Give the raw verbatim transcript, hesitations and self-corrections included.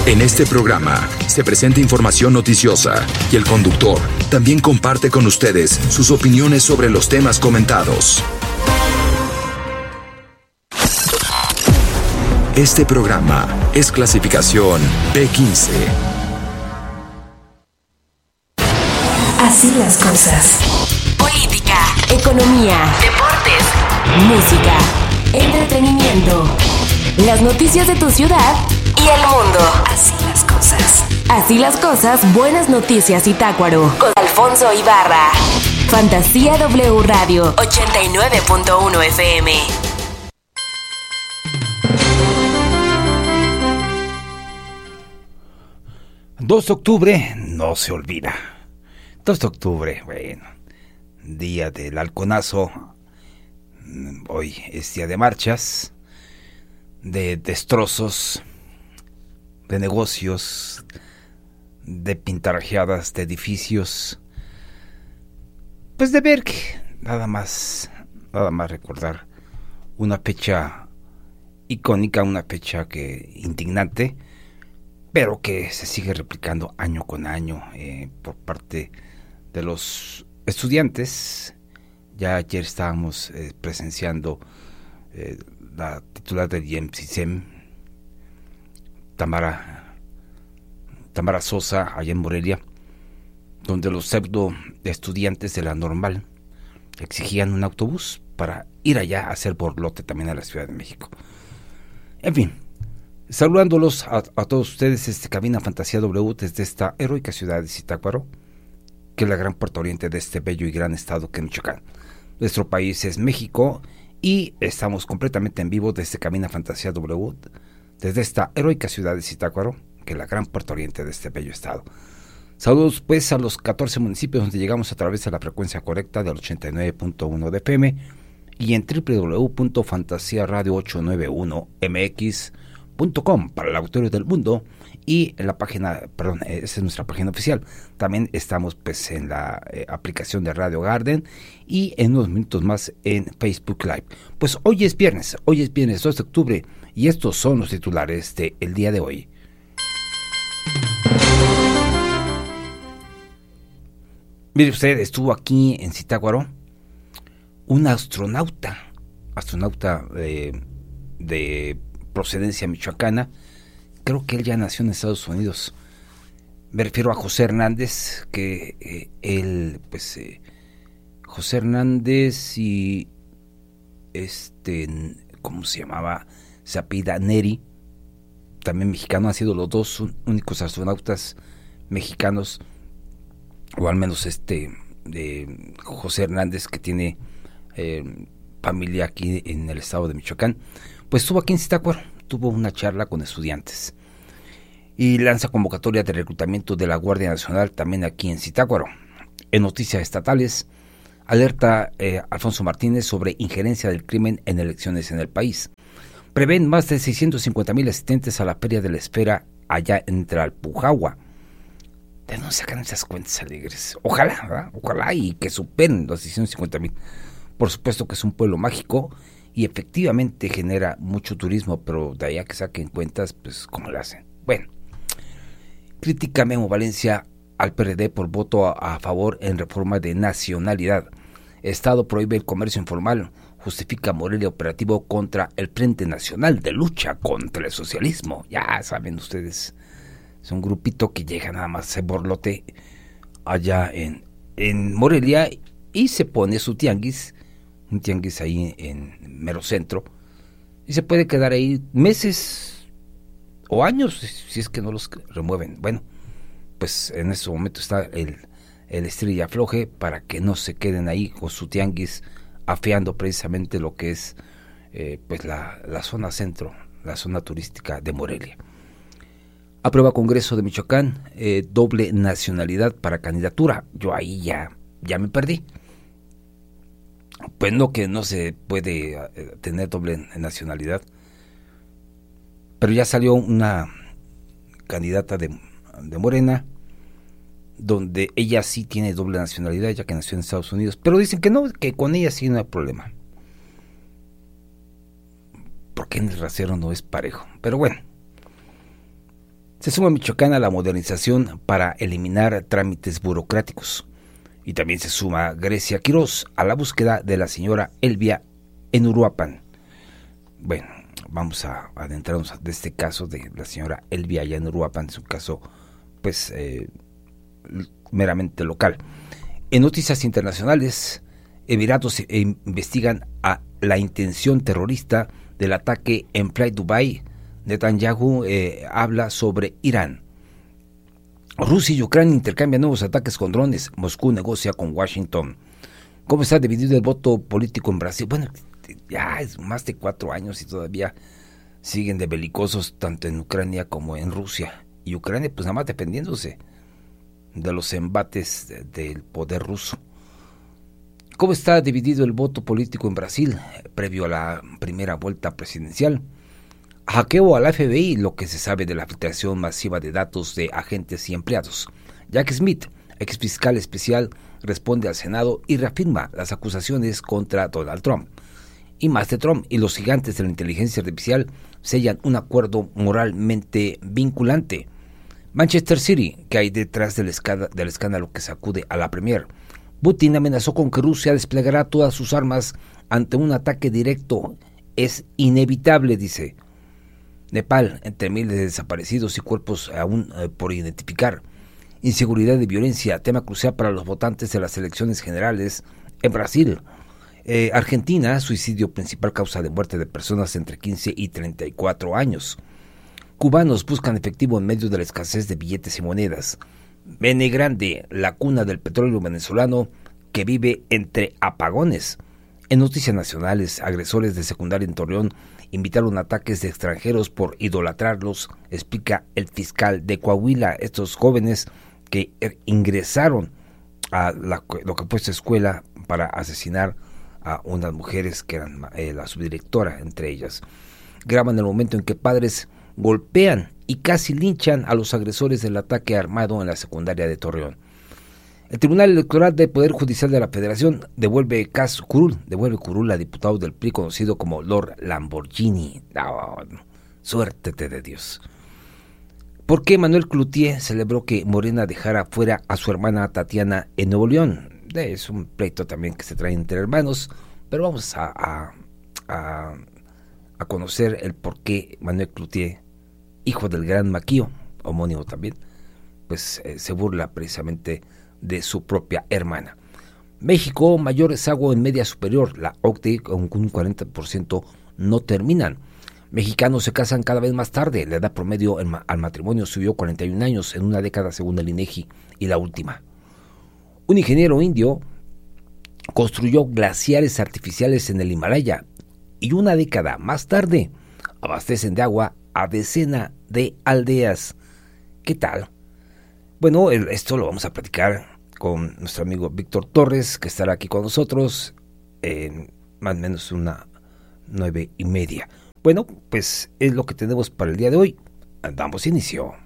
En este programa se presenta información noticiosa y el conductor también comparte con ustedes sus opiniones sobre los temas comentados. Este programa es clasificación B quince. Así las cosas. Política, economía, deportes, música, entretenimiento, las noticias de tu ciudad y el mundo. Así las cosas. Así las cosas, buenas noticias Zitácuaro. Con Alfonso Ibarra. Fantasía W Radio ochenta y nueve punto uno F M. dos de octubre no se olvida. dos de octubre, bueno, día del halconazo. Hoy es día de marchas, de destrozos, de negocios, de pintarrajeadas de edificios. Pues de ver que nada más, nada más recordar una fecha icónica, una fecha que indignante, pero que se sigue replicando año con año eh, por parte de los estudiantes. Ya ayer estábamos eh, presenciando eh, la titular del I E M SISEM, Tamara, Tamara Sosa, allá en Morelia, donde los pseudo estudiantes de la normal exigían un autobús para ir allá a hacer borlote también a la Ciudad de México. En fin, saludándolos a, a todos ustedes, este Cabina Fantasía W desde esta heroica ciudad de Zitácuaro, que es la gran puerta oriente de este bello y gran estado que es Michoacán. Nuestro país es México y estamos completamente en vivo desde Cabina Fantasía W, desde esta heroica ciudad de Zitácuaro, que es la gran puerta oriente de este bello estado. Saludos pues a los catorce municipios donde llegamos a través de la frecuencia correcta del ochenta y nueve punto uno de F M y en doble u doble u doble u punto fantasía radio ochocientos noventa y uno m x punto com para el auditorio del mundo, y en la página, perdón, esa es nuestra página oficial. También estamos pues en la eh, aplicación de Radio Garden y en unos minutos más en Facebook Live. Pues hoy es viernes, hoy es viernes dos de octubre y estos son los titulares del día de hoy. Mire usted, estuvo aquí en Zitácuaro un astronauta, astronauta eh, de procedencia michoacana. Creo que él ya nació en Estados Unidos. Me refiero a José Hernández, que eh, él, pues, eh, José Hernández y este, ¿cómo se llamaba? Se apellida Neri, también mexicano. Han sido los dos únicos astronautas mexicanos, o al menos este, de José Hernández, que tiene eh, familia aquí en el estado de Michoacán. Pues estuvo aquí en Zitácuaro, tuvo una charla con estudiantes y lanza convocatoria de reclutamiento de la Guardia Nacional también aquí en Zitácuaro. En noticias estatales, alerta eh, Alfonso Martínez sobre injerencia del crimen en elecciones en el país. Prevén más de seiscientos cincuenta mil asistentes a la Feria de la Esfera allá en Tlalpujahua. ¿De dónde sacan esas cuentas alegres? Ojalá, ¿verdad? Ojalá y que superen los seiscientos cincuenta mil. Por supuesto que es un pueblo mágico y efectivamente genera mucho turismo, pero de allá que saquen cuentas, pues ¿cómo lo hacen? Bueno, critica Memo Valencia al P R D por voto a, a favor en reforma de nacionalidad. Estado prohíbe el comercio informal, justifica Morelia operativo contra el Frente Nacional de Lucha contra el Socialismo. Ya saben ustedes, es un grupito que llega nada más a hacer borlote allá en, en Morelia y se pone su tianguis, un tianguis ahí en mero centro, y se puede quedar ahí meses o años si es que no los remueven. Bueno, pues en ese momento está el, el estrella afloje para que no se queden ahí con su tianguis afeando precisamente lo que es eh, pues la, la zona centro, la zona turística de Morelia. Aprueba Congreso de Michoacán eh, doble nacionalidad para candidatura. Yo ahí ya, ya me perdí. Pues no, que no se puede eh, tener doble nacionalidad, pero ya salió una candidata de, de Morena, donde ella sí tiene doble nacionalidad, ya que nació en Estados Unidos, pero dicen que no, que con ella sí no hay problema, porque en el rasero no es parejo. Pero bueno, Se suma Michoacán a la modernización para eliminar trámites burocráticos. Y también se suma Grecia Quirós a la búsqueda de la señora Elvia en Uruapan. Bueno, vamos a adentrarnos de este caso de la señora Elvia allá en Uruapan, es un caso pues eh, meramente local. En noticias internacionales, Emiratos investigan a la intención terrorista del ataque en Flight Dubai. Netanyahu eh, habla sobre Irán. Rusia y Ucrania intercambian nuevos ataques con drones. Moscú negocia con Washington. ¿Cómo está dividido el voto político en Brasil? Bueno, ya es más de cuatro años y todavía siguen de belicosos tanto en Ucrania como en Rusia. Y Ucrania pues nada más dependiéndose de los embates de, del poder ruso. ¿Cómo está dividido el voto político en Brasil previo a la primera vuelta presidencial? Hackeo a la F B I, lo que se sabe de la filtración masiva de datos de agentes y empleados. Jack Smith, ex fiscal especial, responde al Senado y reafirma las acusaciones contra Donald Trump. Y más de Trump y los gigantes de la inteligencia artificial sellan un acuerdo moralmente vinculante. Manchester City, que hay detrás del, escándalo, del escándalo que sacude a la Premier. Putin amenazó con que Rusia desplegará todas sus armas ante un ataque directo. Es inevitable, dice. Nepal, entre miles de desaparecidos y cuerpos aún eh, por identificar. Inseguridad y violencia, tema crucial para los votantes de las elecciones generales en Brasil. Eh, Argentina, suicidio principal causa de muerte de personas entre quince y treinta y cuatro años. Cubanos buscan efectivo en medio de la escasez de billetes y monedas. Bene Grande, la cuna del petróleo venezolano que vive entre apagones. En noticias nacionales, agresores de secundaria en Torreón invitaron ataques de extranjeros por idolatrarlos, explica el fiscal de Coahuila. Estos jóvenes que ingresaron a la, lo que fue esta escuela para asesinar a unas mujeres que eran eh, la subdirectora, entre ellas. Graban el momento en que padres golpean y casi linchan a los agresores del ataque armado en la secundaria de Torreón. El Tribunal Electoral del Poder Judicial de la Federación devuelve caso Curul, devuelve Curul a diputado del P R I conocido como Lord Lamborghini. Oh, suértete de Dios. ¿Por qué Manuel Cloutier celebró que Morena dejara fuera a su hermana Tatiana en Nuevo León? Es un pleito también que se trae entre hermanos, pero vamos a, a, a, a conocer el por qué Manuel Cloutier, hijo del gran Maquío, homónimo también, pues eh, se burla precisamente de su propia hermana. México, mayor rezago en media superior. La O C D E con un cuarenta por ciento no terminan. Mexicanos se casan cada vez más tarde. La edad promedio al matrimonio subió cuarenta y un años en una década según el INEGI y la última. Un ingeniero indio construyó glaciares artificiales en el Himalaya y una década más tarde abastecen de agua a decenas de aldeas. ¿Qué tal? Bueno, esto lo vamos a platicar con nuestro amigo Víctor Torres, que estará aquí con nosotros en más o menos una nueve y media. Bueno, pues es lo que tenemos para el día de hoy. Damos inicio.